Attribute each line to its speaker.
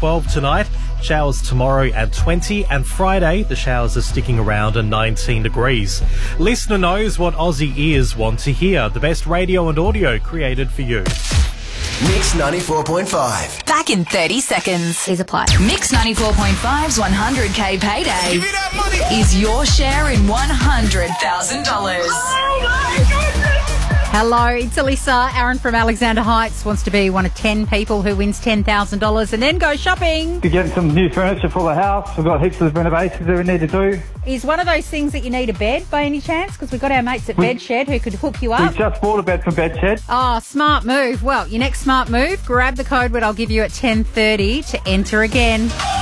Speaker 1: 12 tonight. Showers tomorrow at 20, and Friday the showers are sticking around at 19 degrees. Listener knows what Aussie ears want to hear. The best radio and audio created for you.
Speaker 2: Mix 94.5.
Speaker 3: Back in 30 seconds.
Speaker 4: Please apply.
Speaker 3: Mix 94.5's 100K payday
Speaker 2: Give me that money.
Speaker 3: is your share in $100,000.
Speaker 4: Hello, it's Alyssa. Aaron from Alexander Heights wants to be one of 10 people who wins $10,000 and then go shopping.
Speaker 5: To get some new furniture for the house. We've got heaps of renovations that we need to do.
Speaker 4: Is one of those things that you need a bed by any chance? Because we've got our mates at Bedshed who could hook you
Speaker 5: We
Speaker 4: up.
Speaker 5: just bought a bed from Bedshed.
Speaker 4: Oh, smart move. Well, your next smart move, grab the code word I'll give you at 10:30 to enter again.